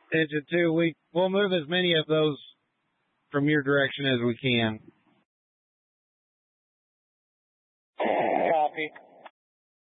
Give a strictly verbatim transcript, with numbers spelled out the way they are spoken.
Attention two, we, we'll move as many of those from your direction as we can. Copy.